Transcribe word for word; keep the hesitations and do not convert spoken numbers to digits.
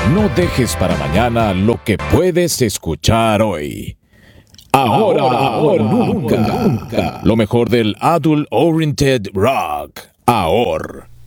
No dejes para mañana lo que puedes escuchar hoy. Ahora, ahora o nunca, nunca. Lo mejor del Adult Oriented Rock. Ahora.